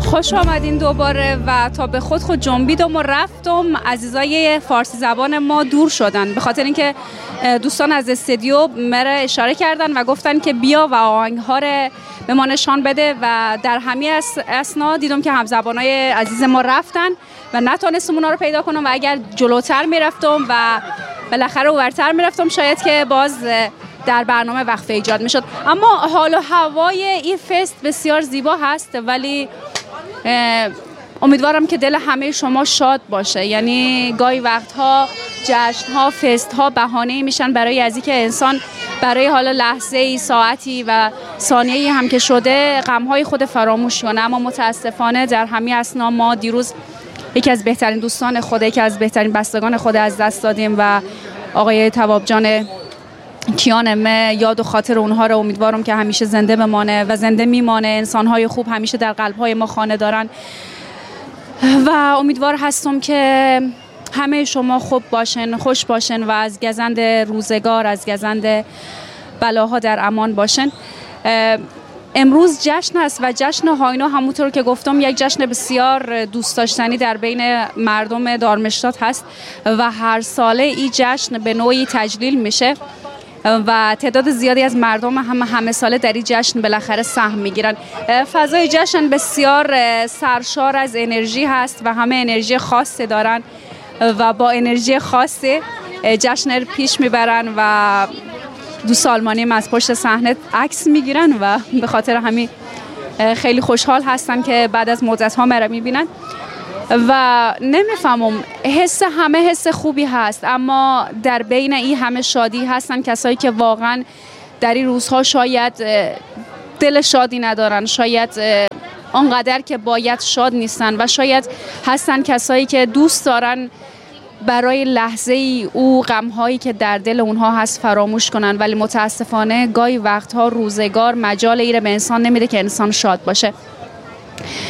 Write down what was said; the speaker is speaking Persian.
خوش آمدین دوباره و تا به خود جنبیدم و رفتم. عزیزای فارسی زبان ما دور شدن به خاطر اینکه دوستان از استودیو مرا اشاره کردن و گفتن که بیا و آهنگ‌ها رو به ما نشان بده و در همین اسنا دیدم که همزبانای عزیز ما رفتن و نتونستم اونا رو پیدا کنم و اگر جلوتر میرفتم و بالاخره اورتر میرفتم شاید که باز در برنامه وقفه ایجاد میشد. اما حال و هوای این فست بسیار زیبا هست، ولی امیدوارم که دل همه شما شاد باشه. یعنی گاهی وقتها جشن‌ها، فست‌ها بهانه‌ای میشن برای از اینکه انسان برای حالا لحظه‌ای، ساعتی و ثانیه‌ای هم که شده غم‌های خود فراموش کنه. اما متاسفانه در همین اسنا ما دیروز یکی از بهترین دوستان خود، یکی از بهترین بستگان خود از دست دادیم و آقای تواب جان کیانمه، یاد و خاطر اونها رو امیدوارم که همیشه زنده بمانه و زنده میمانه. انسان‌های خوب همیشه در قلب‌های ما خانه دارن و امیدوار هستم که همه شما خوب باشن، خوش باشن و از گزند روزگار، از گزند بلاها در امان باشن. امروز جشن است و جشن هاینا همونطور که گفتم یک جشن بسیار دوست داشتنی در بین مردم دارمشتات هست و هر ساله این جشن به نوعی تجلیل میشه و تعداد زیادی از مردم همه ساله در این جشن بالاخره سهم میگیرن. فضای جشن بسیار سرشار از انرژی هست و همه انرژی خاصی دارن و با انرژی خاصی جشن رو پیش میبرن و دوست آلمانی از پشت صحنه عکس میگیرن و به خاطر همین خیلی خوشحال هستن که بعد از مدت ها مرا میبینن و نمیفهمم، حس همه حس خوبی هست، اما در بین این همه شادی هستن کسایی که واقعا در این روزها شاید دل شادی ندارن، شاید آنقدر که باید شاد نیستن و شاید هستن کسایی که دوست دارن برای لحظه ای او غم‌هایی که در دل اونها هست فراموش کنن، ولی متاسفانه گاهی وقتها روزگار مجال ایره به انسان نمیده که انسان شاد باشه.